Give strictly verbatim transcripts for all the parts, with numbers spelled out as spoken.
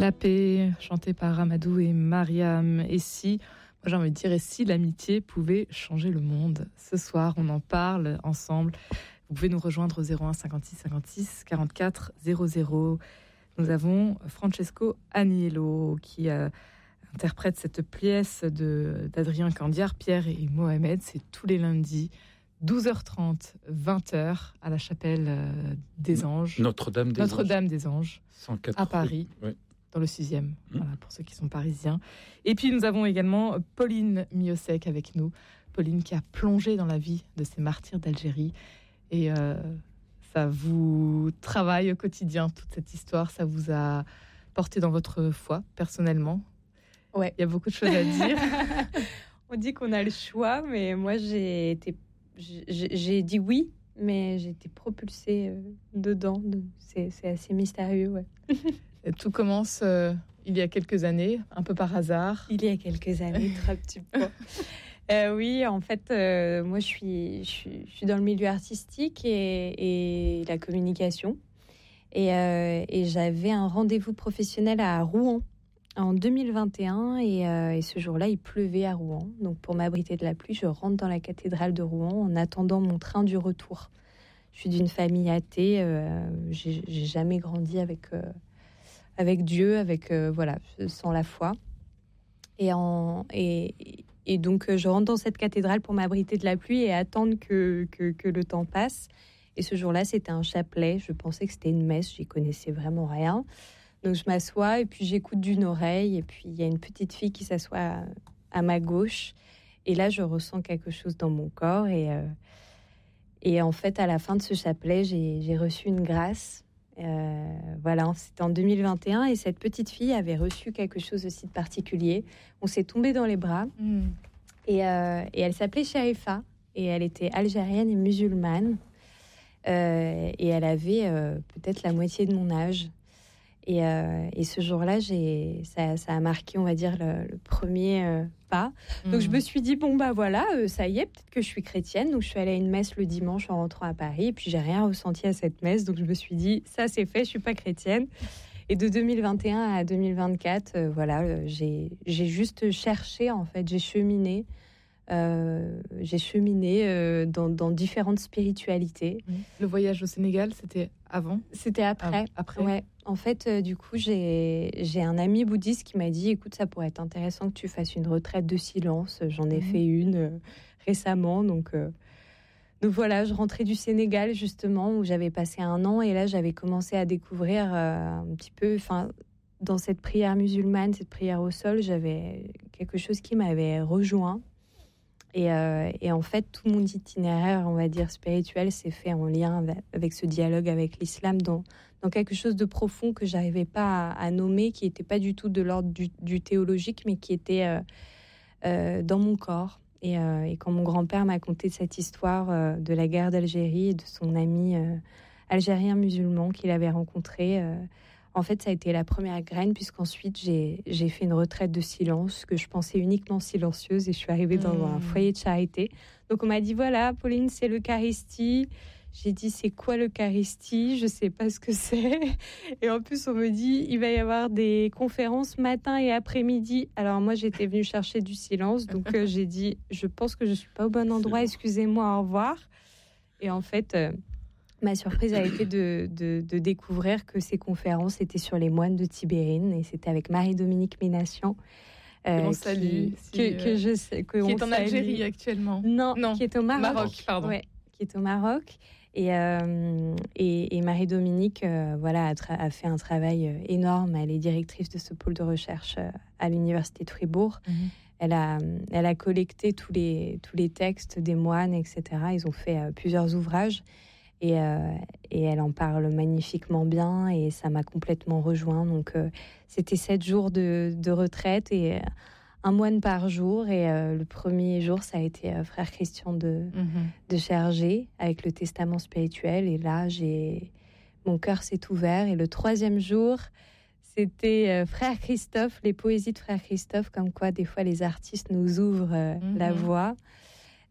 La paix, chantée par Amadou et Mariam. Et si, moi j'ai envie de dire, et si l'amitié pouvait changer le monde? Ce soir, on en parle ensemble. Vous pouvez nous rejoindre au zéro un cinquante-six cinquante-six quarante-quatre zéro zéro. Nous avons Francesco Aniello qui euh, interprète cette pièce de, d'Adrien Candiar, Pierre et Mohamed. C'est tous les lundis, douze heures trente, vingt heures, à la chapelle euh, des Anges. Notre-Dame des Notre-Dame Anges. des Anges, cent quatre à Paris. Oui. Dans le sixième, mmh. voilà, pour ceux qui sont parisiens. Et puis nous avons également Pauline Miosek avec nous. Pauline qui a plongé dans la vie de ces martyrs d'Algérie. Et euh, ça vous travaille au quotidien, toute cette histoire. Ça vous a porté dans votre foi, personnellement? Ouais. Il y a beaucoup de choses à dire. On dit qu'on a le choix, mais moi j'ai été, j'ai, j'ai dit oui, mais j'ai été propulsée euh, dedans. C'est, c'est assez mystérieux, ouais. Tout commence euh, il y a quelques années, un peu par hasard. Il y a quelques années, très petit peu. Euh, oui, en fait, euh, moi, je suis, je, suis, je suis dans le milieu artistique et, et la communication. Et, euh, et j'avais un rendez-vous professionnel à Rouen en deux mille vingt et un. Et, euh, et ce jour-là, il pleuvait à Rouen. Donc, pour m'abriter de la pluie, je rentre dans la cathédrale de Rouen en attendant mon train du retour. Je suis d'une famille athée. Euh, j'ai, j'ai jamais grandi avec... Euh, avec Dieu, avec euh, voilà, sans la foi. Et, en, et, et donc, je rentre dans cette cathédrale pour m'abriter de la pluie et attendre que, que, que le temps passe. Et ce jour-là, c'était un chapelet. Je pensais que c'était une messe. J'y connaissais vraiment rien. Donc, je m'assois et puis j'écoute d'une oreille. Et puis, il y a une petite fille qui s'assoit à, à ma gauche. Et là, je ressens quelque chose dans mon corps. Et, euh, et en fait, à la fin de ce chapelet, j'ai, j'ai reçu une grâce. Euh, voilà, c'était en deux mille vingt et un et cette petite fille avait reçu quelque chose aussi de particulier. On s'est tombé dans les bras mmh. et, euh, et elle s'appelait Sharifa et elle était algérienne et musulmane euh, et elle avait euh, peut-être la moitié de mon âge et, euh, et ce jour-là j'ai, ça, ça a marqué, on va dire, le, le premier euh, pas. Donc mmh. je me suis dit bon bah voilà, euh, ça y est, peut-être que je suis chrétienne. Donc je suis allée à une messe le dimanche en rentrant à Paris et puis j'ai rien ressenti à cette messe. Donc je me suis dit ça c'est fait, je suis pas chrétienne. Et de deux mille vingt et un à deux mille vingt-quatre, euh, voilà, euh, j'ai j'ai juste cherché en fait, j'ai cheminé, euh, j'ai cheminé euh, dans, dans différentes spiritualités. Mmh. Le voyage au Sénégal, c'était avant? C'était après. Ah, après. Ouais. En fait, euh, du coup, j'ai, j'ai un ami bouddhiste qui m'a dit « Écoute, ça pourrait être intéressant que tu fasses une retraite de silence. » J'en ai mmh. fait une euh, récemment. Donc, euh, donc voilà, je rentrais du Sénégal, justement, où j'avais passé un an. Et là, j'avais commencé à découvrir euh, un petit peu... Enfin, dans cette prière musulmane, cette prière au sol, j'avais quelque chose qui m'avait rejoint. Et, euh, et en fait, tout mon itinéraire, on va dire, spirituel, s'est fait en lien avec, avec ce dialogue avec l'islam, dans, dans quelque chose de profond que j'arrivais pas à, à nommer, qui n'était pas du tout de l'ordre du, du théologique, mais qui était euh, euh, dans mon corps. Et, euh, et quand mon grand-père m'a conté cette histoire euh, de la guerre d'Algérie et de son ami euh, algérien musulman qu'il avait rencontré, euh, en fait, ça a été la première graine, puisqu'ensuite, j'ai, j'ai fait une retraite de silence, que je pensais uniquement silencieuse, et je suis arrivée dans mmh. un foyer de charité. Donc, on m'a dit, voilà, Pauline, c'est l'Eucharistie. J'ai dit, c'est quoi l'Eucharistie? Je sais pas ce que c'est. Et en plus, on me dit, il va y avoir des conférences matin et après-midi. Alors, moi, j'étais venue chercher du silence. Donc, euh, j'ai dit, je pense que je suis pas au bon endroit. Excusez-moi, au revoir. Et en fait... Euh, ma surprise a été de, de, de découvrir que ces conférences étaient sur les moines de Tibérine et c'était avec Marie-Dominique Ménation. Euh, que l'on salue. Qui, si, que, que je sais, que qui est en salue. Algérie actuellement. Non, non, qui est au Maroc. Maroc pardon. Ouais, qui est au Maroc. Et, euh, et, et Marie-Dominique euh, voilà, a, tra- a fait un travail énorme. Elle est directrice de ce pôle de recherche à l'Université de Fribourg. Mm-hmm. Elle a, elle a collecté tous les, tous les textes des moines, et cetera. Ils ont fait euh, plusieurs ouvrages. Et, euh, et elle en parle magnifiquement bien et ça m'a complètement rejoint. Donc, euh, c'était sept jours de, de retraite et un moine par jour. Et euh, le premier jour, ça a été euh, Frère Christian de, mmh. de Chergé avec le testament spirituel. Et là, j'ai, mon cœur s'est ouvert. Et le troisième jour, c'était euh, Frère Christophe, les poésies de Frère Christophe, comme quoi des fois les artistes nous ouvrent euh, mmh. la voie.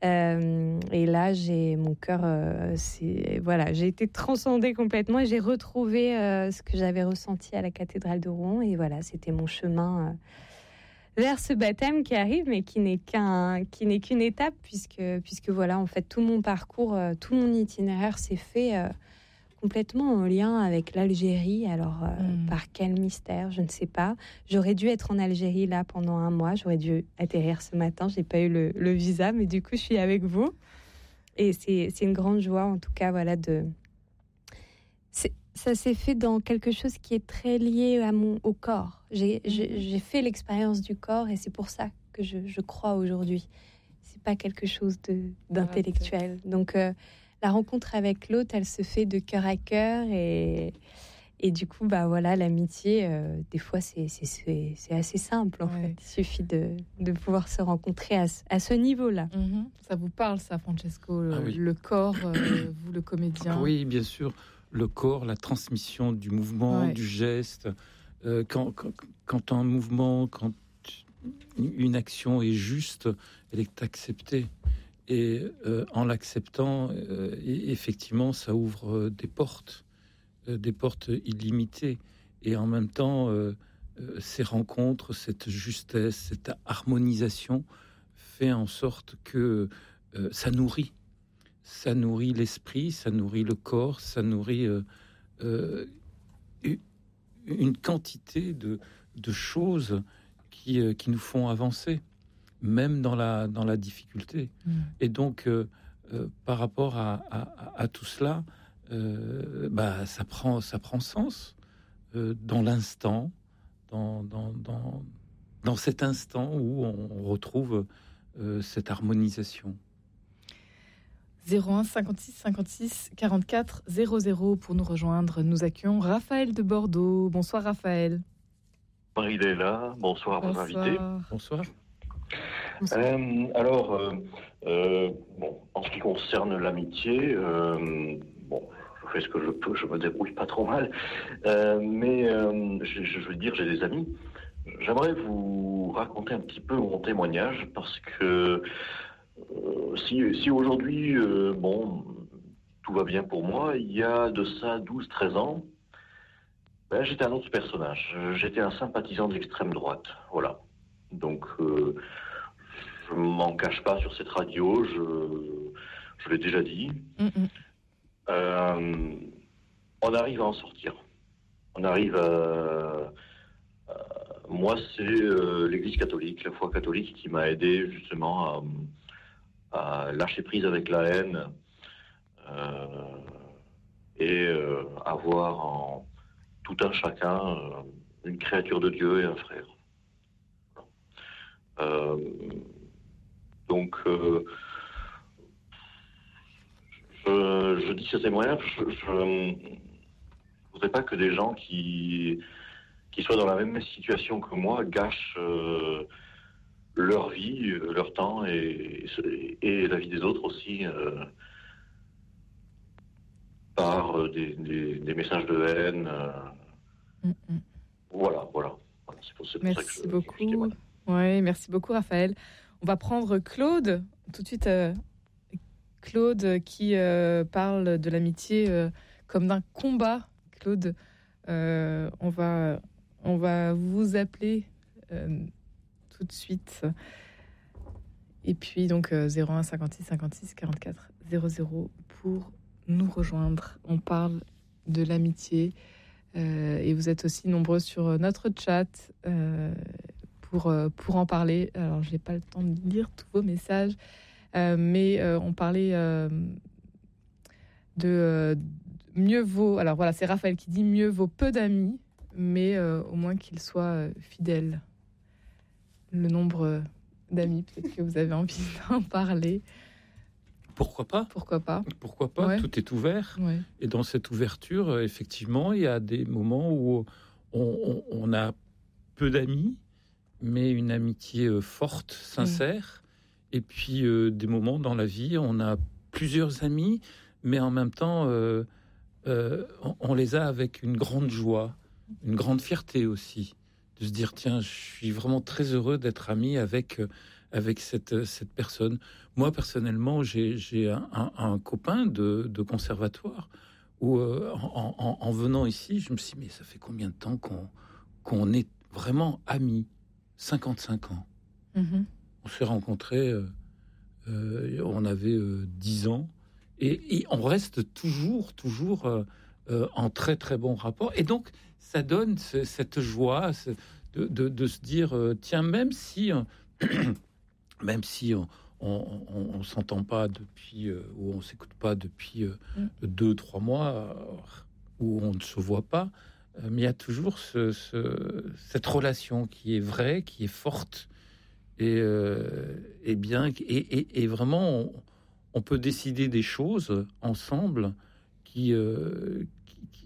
Euh, et là, j'ai mon cœur, euh, c'est voilà, j'ai été transcendée complètement et j'ai retrouvé euh, ce que j'avais ressenti à la cathédrale de Rouen. Et voilà, c'était mon chemin euh, vers ce baptême qui arrive, mais qui n'est qu'un, qui n'est qu'une étape, puisque puisque voilà, en fait, tout mon parcours, euh, tout mon itinéraire s'est fait euh, complètement en lien avec l'Algérie. Alors, euh, mmh. par quel mystère, je ne sais pas. J'aurais dû être en Algérie là pendant un mois. J'aurais dû atterrir ce matin. J'ai pas eu le, le visa, mais du coup, je suis avec vous. Et c'est, c'est une grande joie, en tout cas, voilà, de... C'est, ça s'est fait dans quelque chose qui est très lié à mon, au corps. J'ai, mmh. j'ai, j'ai fait l'expérience du corps et c'est pour ça que je, je crois aujourd'hui. C'est pas quelque chose de, d'intellectuel. Donc... Euh, la rencontre avec l'autre, elle se fait de cœur à cœur et, et du coup, bah voilà, l'amitié, euh, des fois, c'est, c'est, c'est, c'est assez simple en ouais. fait. Il suffit de, de pouvoir se rencontrer à, à ce niveau-là. Mm-hmm. Ça vous parle, ça, Francesco, le, ah oui. le corps, euh, vous le comédien? Oui, bien sûr, le corps, la transmission du mouvement, ouais. du geste. Euh, quand, quand, quand un mouvement, quand une action est juste, elle est acceptée. Et euh, en l'acceptant, euh, effectivement, ça ouvre euh, des portes, euh, des portes illimitées. Et en même temps, euh, euh, ces rencontres, cette justesse, cette harmonisation fait en sorte que euh, ça nourrit. Ça nourrit l'esprit, ça nourrit le corps, ça nourrit euh, euh, une quantité de, de choses qui, euh, qui nous font avancer. Même dans la, dans la difficulté. Mmh. Et donc, euh, euh, par rapport à, à, à tout cela, euh, bah, ça, prend, ça prend sens euh, dans l'instant, dans, dans, dans, dans cet instant où on retrouve euh, cette harmonisation. zéro un cinquante-six cinquante-six quarante-quatre zéro zéro pour nous rejoindre. Nous accueillons Raphaël de Bordeaux. Bonsoir Raphaël. Il est là. Bonsoir, Bonsoir. vos invités. Bonsoir. Euh, alors, euh, euh, bon, en ce qui concerne l'amitié, euh, bon, je fais ce que je peux, je me débrouille pas trop mal, euh, mais euh, je, je veux dire, j'ai des amis. J'aimerais vous raconter un petit peu mon témoignage parce que euh, si, si aujourd'hui, euh, bon, tout va bien pour moi, il y a de ça douze treize ans, ben, j'étais un autre personnage. J'étais un sympathisant d'extrême droite, voilà. Donc, euh, je m'en cache pas sur cette radio, je, je l'ai déjà dit. Mm-hmm. Euh, on arrive à en sortir. On arrive à... à moi, c'est euh, l'Église catholique, la foi catholique qui m'a aidé justement à, à lâcher prise avec la haine euh, et euh, avoir en tout un chacun euh, une créature de Dieu et un frère. Euh, donc, euh, je, je dis ce témoignage, je ne voudrais pas que des gens qui, qui soient dans la même situation que moi gâchent euh, leur vie, leur temps et, et la vie des autres aussi euh, par des, des, des messages de haine. Euh, mm-hmm. Voilà, voilà. C'est pour, c'est pour merci ça que je, beaucoup. Je témoigne. Oui, merci beaucoup Raphaël. On va prendre Claude, tout de suite. Euh, Claude qui euh, parle de l'amitié euh, comme d'un combat. Claude, euh, on, va, on va vous appeler euh, tout de suite. Et puis donc euh, zéro un cinquante-six cinquante-six quarante-quatre zéro zéro pour nous rejoindre. On parle de l'amitié euh, et vous êtes aussi nombreux sur notre chat. Euh, Pour, pour en parler. Alors, je n'ai pas le temps de lire tous vos messages, euh, mais euh, on parlait euh, de euh, mieux vaut... Alors voilà, c'est Raphaël qui dit mieux vaut peu d'amis, mais euh, au moins qu'ils soient euh, fidèles. Le nombre d'amis, peut-être que vous avez envie d'en parler. Pourquoi pas ? Pourquoi pas ? Pourquoi pas ? Ouais. Tout est ouvert. Ouais. Et dans cette ouverture, effectivement, il y a des moments où on, on, on a peu d'amis, mais une amitié euh, forte, sincère. Mmh. Et puis, euh, des moments dans la vie, on a plusieurs amis, mais en même temps, euh, euh, on, on les a avec une grande joie, une grande fierté aussi, de se dire, tiens, je suis vraiment très heureux d'être ami avec, avec cette, cette personne. Moi, personnellement, j'ai, j'ai un, un, un copain de, de conservatoire où, euh, en, en, en venant ici, je me suis dit, mais ça fait combien de temps qu'on, qu'on est vraiment amis? cinquante-cinq ans. Mm-hmm. On s'est rencontrés, euh, euh, on avait euh, dix ans, et, et on reste toujours, toujours euh, euh, en très, très bon rapport. Et donc, ça donne ce, cette joie de, de, de se dire, euh, tiens, même si, euh, même si on on, on, on s'entend pas depuis, euh, ou on s'écoute pas depuis euh, mm. deux, trois mois, euh, où on ne se voit pas, euh, mais il y a toujours ce, ce, cette relation qui est vraie, qui est forte, et, euh, et bien, et, et, et vraiment, on, on peut décider des choses ensemble qui, euh, qui, qui,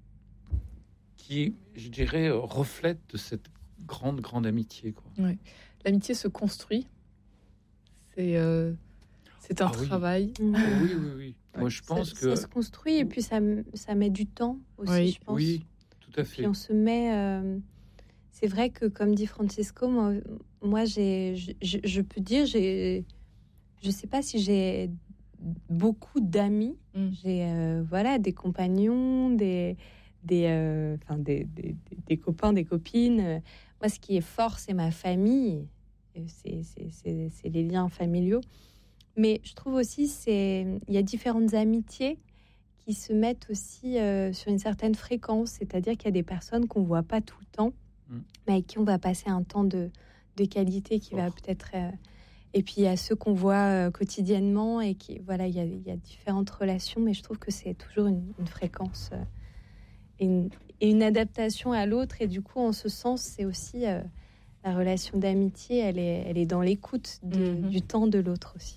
qui, je dirais, reflètent de cette grande, grande amitié, quoi. Ouais. L'amitié se construit. C'est, euh, c'est un ah, travail. Oui, oui, oui. oui. Moi, je pense ça, que... Ça se construit et puis ça, ça met du temps aussi, oui. je pense. Oui, tout à fait. Puis on se met... Euh... C'est vrai que, comme dit Francesco, moi, moi j'ai, je, je, je peux dire, j'ai, je ne sais pas si j'ai beaucoup d'amis. Mm. J'ai euh, voilà, des compagnons, des, des, euh, enfin, des, des, des copains, des copines. Moi, ce qui est fort, c'est ma famille. C'est, c'est, c'est, c'est les liens familiaux. Mais je trouve aussi c'est il y a différentes amitiés qui se mettent aussi euh, sur une certaine fréquence. C'est-à-dire qu'il y a des personnes qu'on ne voit pas tout le temps, mm. mais avec qui on va passer un temps de, de qualité qui oh. va peut-être... Euh, et puis, il y a ceux qu'on voit euh, quotidiennement et qui... Voilà, il y a, il y a différentes relations, mais je trouve que c'est toujours une, une fréquence euh, et, une, et une adaptation à l'autre. Et du coup, en ce sens, c'est aussi... Euh, la relation d'amitié, elle est, elle est dans l'écoute de, mm-hmm. du temps de l'autre aussi.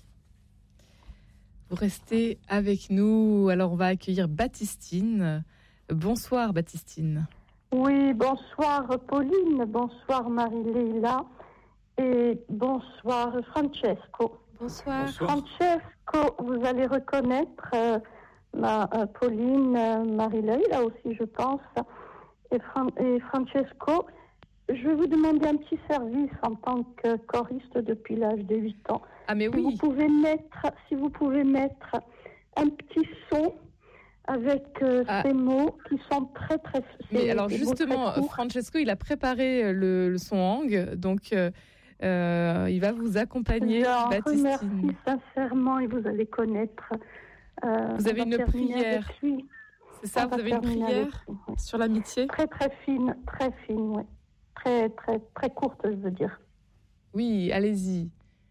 Vous restez avec nous. Alors, on va accueillir Baptistine. Bonsoir, Baptistine. Oui, bonsoir, Pauline. Bonsoir, Marie-Léla. Et bonsoir, Francesco. Bonsoir. bonsoir. Francesco, vous allez reconnaître euh, ma, euh, Pauline, euh, Marie-Léla aussi, je pense. Et, Fran- et Francesco... Je vais vous demander un petit service en tant que choriste depuis l'âge de huit ans. Ah mais si oui. Vous pouvez mettre, si vous pouvez mettre un petit son avec euh, ah. ces mots qui sont très très... Mais alors justement, Francesco, il a préparé le, le son Hang, donc euh, euh, il va vous accompagner, je Baptistine. Remercie sincèrement et vous allez connaître... Euh, vous avez une prière, c'est ça, on vous avez une prière sur l'amitié? Très très fine, très fine, oui. Très, très, très courte, je veux dire. Oui, allez-y.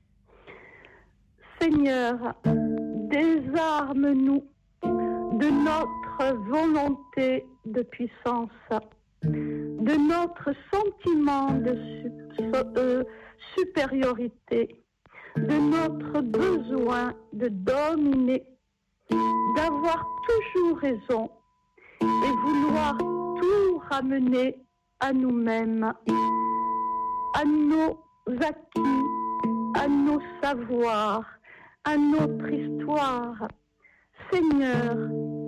Seigneur, désarme-nous de notre volonté de puissance, de notre sentiment de su- euh, supériorité, de notre besoin de dominer, d'avoir toujours raison et vouloir tout ramener à nous-mêmes, à nos acquis, à nos savoirs, à notre histoire. Seigneur,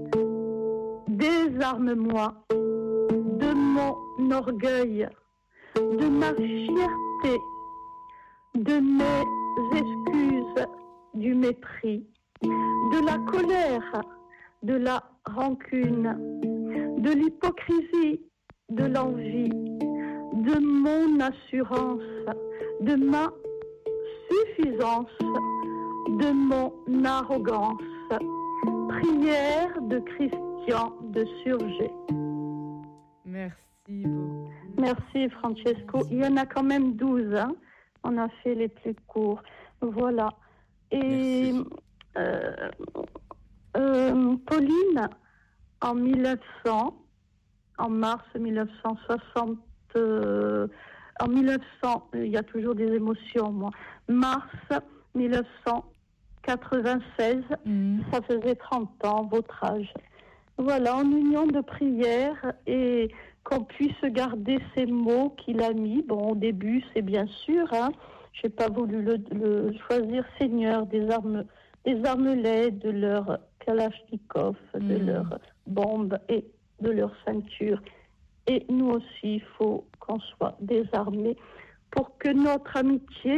désarme-moi de mon orgueil, de ma fierté, de mes excuses, du mépris, de la colère, de la rancune, de l'hypocrisie, de l'envie, de mon assurance, de ma suffisance, de mon arrogance. Prière de Christian de Surgé. Merci beaucoup. Merci Francesco. Il y en a quand même douze. Hein. On a fait les plus courts. Voilà. Et euh, euh, Pauline, en mille neuf cents, en mars mille neuf cent soixante, euh, en mille neuf cents, il y a toujours des émotions, moi. Mars mille neuf cent quatre-vingt-seize, mmh. ça faisait trente ans, votre âge. Voilà, en union de prière et qu'on puisse garder ces mots qu'il a mis. Bon, au début, c'est bien sûr, hein, je n'ai pas voulu le, le choisir, Seigneur, des armes, des armelets, de leur kalachnikov, mmh. de leurs bombes et de leur ceinture. Et nous aussi, il faut qu'on soit désarmés pour que notre amitié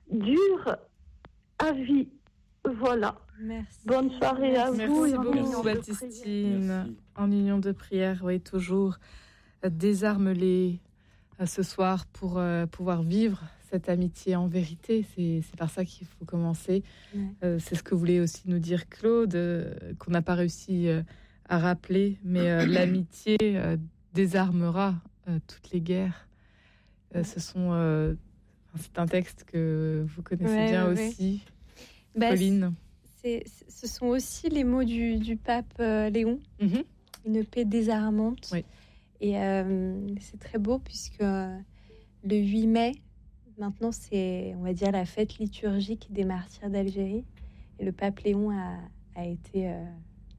dure à vie. Voilà. Merci. Bonne soirée à Merci vous. Merci en beaucoup, union de Baptistine. Merci. En union de prière, oui, toujours euh, désarme-les euh, ce soir pour euh, pouvoir vivre cette amitié en vérité. C'est, c'est par ça qu'il faut commencer. Ouais. Euh, c'est ce que voulait aussi nous dire Claude, euh, qu'on n'a pas réussi euh, à rappeler, mais euh, l'amitié euh, désarmera euh, toutes les guerres. Euh, ce sont, euh, c'est un texte que vous connaissez Ouais, bien ouais, aussi, Bah, Pauline. c'est, c'est- ce sont aussi les mots du, du pape euh, Léon, Mhm. une paix désarmante. Oui. Et euh, c'est très beau puisque euh, le huit mai, maintenant, c'est, on va dire, la fête liturgique des martyrs d'Algérie. Et le pape Léon a, a été euh,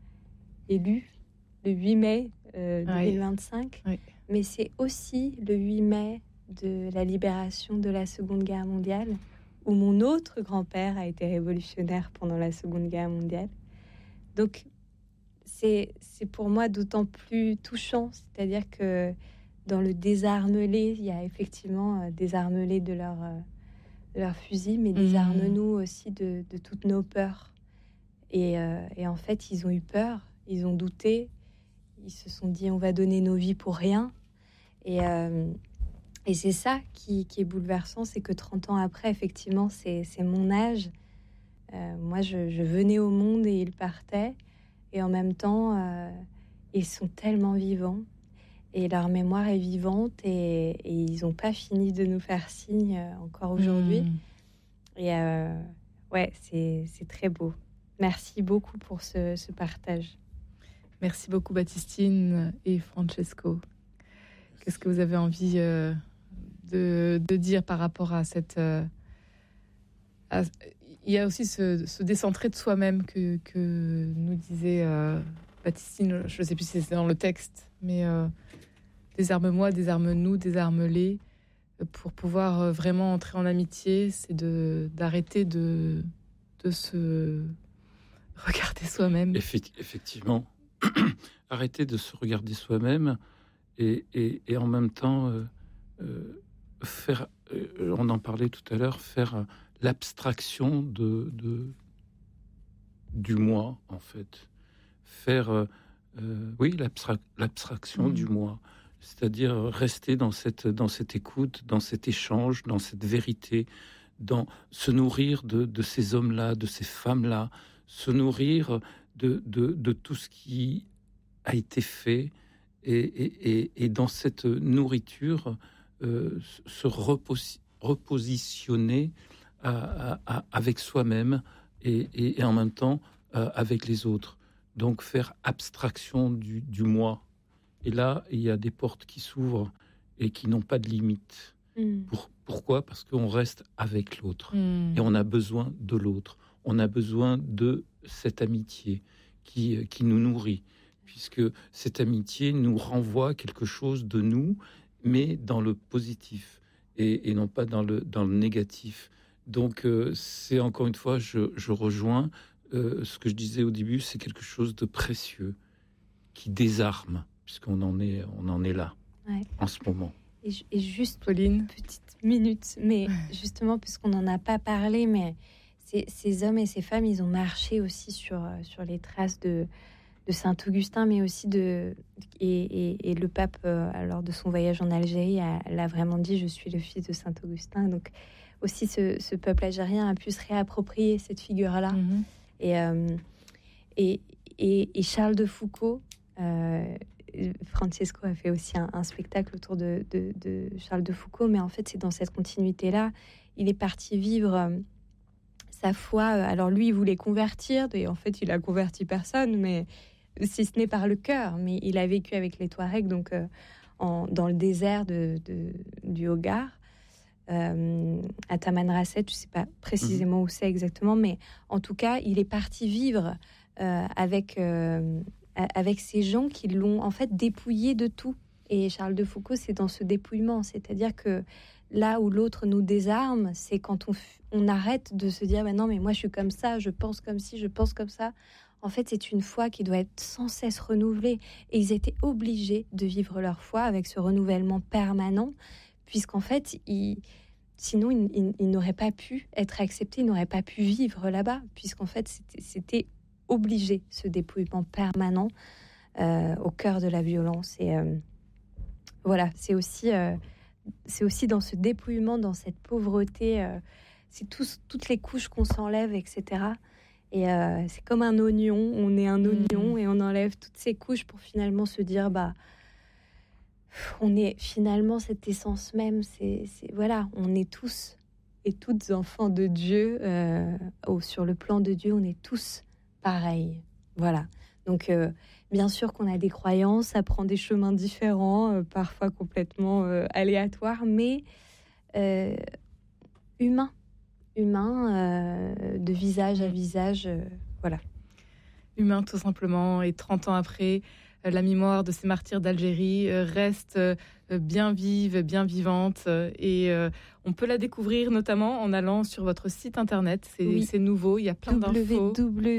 élu le huit mai euh, deux mille vingt-cinq. Oui. Mais c'est aussi le huit mai de la libération de la Seconde Guerre mondiale, où mon autre grand-père a été révolutionnaire pendant la Seconde Guerre mondiale. Donc, c'est, c'est pour moi d'autant plus touchant, c'est-à-dire que dans le désarme-les, il y a effectivement euh, désarme-les de leur, euh, de leur fusil, mais désarme-nous aussi de, de toutes nos peurs. Et, euh, et en fait, ils ont eu peur, ils ont douté, ils se sont dit on va donner nos vies pour rien. Et, euh, et c'est ça qui, qui est bouleversant, c'est que trente ans après, effectivement, c'est, c'est mon âge. Euh, moi, je, je venais au monde et ils partaient. Et en même temps, euh, ils sont tellement vivants. Et leur mémoire est vivante. Et, et ils n'ont pas fini de nous faire signe euh, encore aujourd'hui. Mmh. Et euh, ouais, c'est, c'est très beau. Merci beaucoup pour ce, ce partage. Merci beaucoup Baptistine et Francesco. Qu'est-ce que vous avez envie euh, de, de dire par rapport à cette... Euh, à- il y a aussi ce, ce décentrer de soi-même que, que nous disait euh, Baptistine, je ne sais plus si c'est dans le texte, mais euh, désarme-moi, désarme-nous, désarme-les. Pour pouvoir euh, vraiment entrer en amitié, c'est de, d'arrêter de, de se regarder soi-même. Effect- Effectivement, arrêter de se regarder soi-même et, et, et en même temps euh, euh, faire, euh, on en parlait tout à l'heure, faire l'abstraction de, de du moi en fait, faire euh, euh, oui l'abstra- l'abstraction Mmh. du moi, c'est-à-dire rester dans cette dans cette écoute, dans cet échange, dans cette vérité, dans se nourrir de, de ces hommes-là, de ces femmes-là, se nourrir de, de, de tout ce qui a été fait et, et, et, et dans cette nourriture euh, se reposi- repositionner à, à, à, avec soi-même et, et, et en même temps euh, avec les autres. Donc faire abstraction du, du moi. Et là, il y a des portes qui s'ouvrent et qui n'ont pas de limite. Mm. Pour, pourquoi ? Parce qu'on reste avec l'autre. Mmh. Et on a besoin de l'autre. On a besoin de cette amitié qui, qui nous nourrit, puisque cette amitié nous renvoie quelque chose de nous, mais dans le positif et, et non pas dans le, dans le négatif. Donc, euh, c'est encore une fois, je, je rejoins euh, ce que je disais au début, c'est quelque chose de précieux qui désarme, puisqu'on en est, on en est là Ouais. en ce moment. Et, ju- et juste Pauline. petite minute, mais justement, puisqu'on n'en a pas parlé, mais ces, ces hommes et ces femmes, ils ont marché aussi sur, euh, sur les traces de, de Saint-Augustin, mais aussi de... Et, et, et le pape, euh, lors de son voyage en Algérie, a, l'a vraiment dit, je suis le fils de Saint-Augustin. Donc aussi, ce, ce peuple algérien a pu se réapproprier cette figure-là. Mmh. Et, euh, et, et, et Charles de Foucault... Euh, Francesco a fait aussi un, un spectacle autour de, de, de Charles de Foucault, mais en fait, c'est dans cette continuité-là. Il est parti vivre euh, sa foi. Alors lui, il voulait convertir, et en fait, il a converti personne, mais si ce n'est par le cœur. Mais il a vécu avec les Touaregs, donc euh, en, dans le désert de, de, du Hogar, euh, à Tamanrasset. Je ne sais pas précisément où c'est exactement, mais en tout cas, il est parti vivre euh, avec... Euh, avec ces gens qui l'ont en fait dépouillé de tout. Et Charles de Foucault, c'est dans ce dépouillement, c'est-à-dire que là où l'autre nous désarme, c'est quand on, f- on arrête de se dire bah non mais moi je suis comme ça, je pense comme ci, je pense comme ça. En fait, c'est une foi qui doit être sans cesse renouvelée. Et ils étaient obligés de vivre leur foi avec ce renouvellement permanent, puisqu'en fait, ils, sinon, il, il, il n'aurait pas pu être accepté, il n'aurait pas pu vivre là-bas, puisqu'en fait, c'était, c'était obligé, ce dépouillement permanent euh, au cœur de la violence. Et euh, voilà, c'est aussi, euh, c'est aussi dans ce dépouillement, dans cette pauvreté, euh, c'est tous, toutes les couches qu'on s'enlève, et cetera. Et euh, c'est comme un oignon, on est un oignon mmh. et on enlève toutes ces couches pour finalement se dire, bah, on est finalement cette essence même, c'est, c'est voilà, on est tous et toutes enfants de Dieu, euh, oh, sur le plan de Dieu, on est tous pareils, voilà. Donc, euh, bien sûr qu'on a des croyances, ça prend des chemins différents, euh, parfois complètement euh, aléatoires, mais euh, humains, humains, euh, de visage à visage, euh, voilà. Humain, tout simplement, et trente ans après, euh, la mémoire de ces martyrs d'Algérie euh, reste euh, bien vive, bien vivante, euh, et euh, on peut la découvrir notamment en allant sur votre site internet, c'est, oui. c'est nouveau, il y a plein w w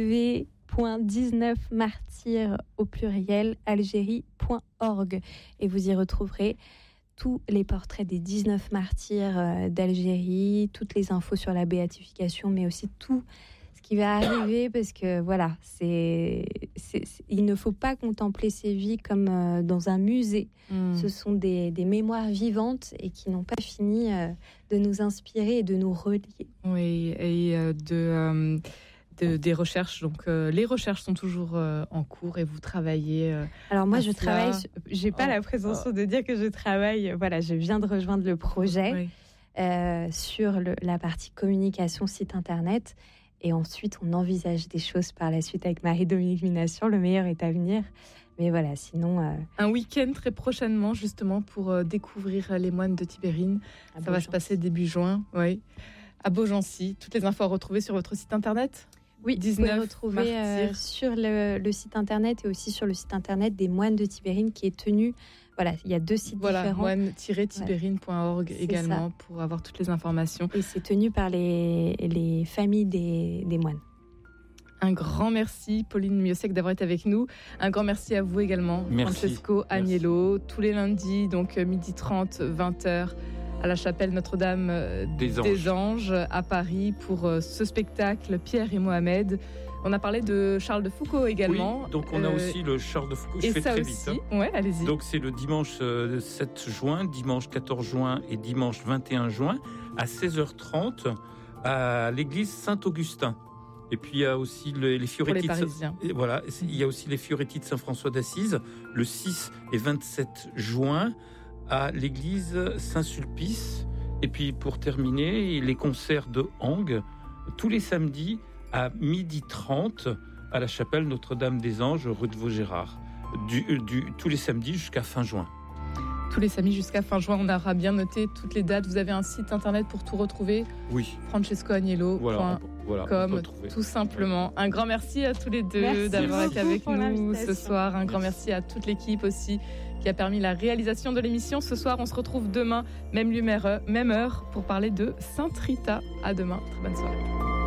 w d'infos. point dix-neuf martyrs au pluriel algérie point org et vous y retrouverez tous les portraits des dix-neuf martyrs d'Algérie, toutes les infos sur la béatification, mais aussi tout ce qui va arriver, parce que voilà, c'est, c'est, c'est, il ne faut pas contempler ces vies comme euh, dans un musée. Mmh. Ce sont des, des mémoires vivantes et qui n'ont pas fini euh, de nous inspirer et de nous relier. Oui, et euh, de... Euh... De, des recherches, donc euh, les recherches sont toujours euh, en cours et vous travaillez. Euh, Alors moi, je travaille. Sur, j'ai pas oh, la présomption oh. de dire que je travaille. Voilà, je viens de rejoindre le projet oui. euh, sur le, la partie communication site internet, et ensuite on envisage des choses par la suite avec Marie-Dominique Minassian. Le meilleur est à venir. Mais voilà, sinon... Euh... Un week-end très prochainement, justement, pour euh, découvrir les moines de Tibérine. À Ça Beaugency. Va se passer début juin, oui, à Beaugency. Toutes les infos à retrouver sur votre site internet. Oui, vous pouvez retrouver euh, sur le, le site internet et aussi sur le site internet des moines de Tibérine qui est tenu. Voilà, il y a deux sites voilà, différents. moine tiret tibérine point org ouais, également ça. Pour avoir toutes les informations. Et c'est tenu par les, les familles des, des moines. Un grand merci, Pauline Miosek, d'avoir été avec nous. Un grand merci à vous également, merci. Francesco Agnello. Tous les lundis, donc midi trente, vingt heures. À la chapelle Notre-Dame des Anges. des Anges à Paris pour ce spectacle Pierre et Mohamed. On a parlé de Charles de Foucault également. Oui, donc on a euh, aussi le Charles de Foucault. Je et fais ça très aussi. vite. Hein. Ouais, allez-y. Donc c'est le dimanche sept juin, dimanche quatorze juin et dimanche vingt et un juin à seize heures trente à l'église Saint-Augustin. Et puis il y a aussi les, les Fioretti. Pour les Parisiens. De, voilà, il y a aussi les Fioretti de Saint-François d'Assise le six et vingt-sept juin. À l'église Saint-Sulpice. Et puis pour terminer, les concerts de Hang, tous les samedis à midi trente à la chapelle Notre-Dame des Anges, rue de Vaugirard. Du, du, tous les samedis jusqu'à fin juin. Tous les samedis jusqu'à fin juin, on aura bien noté toutes les dates. Vous avez un site internet pour tout retrouver. Oui. francesco agnello point com, voilà, voilà, tout simplement. Un grand merci à tous les deux merci d'avoir été avec nous ce soir. Un grand merci à toute l'équipe aussi qui a permis la réalisation de l'émission. Ce soir, on se retrouve demain, même lieu, même heure, pour parler de Sainte Rita. À demain. Très bonne soirée.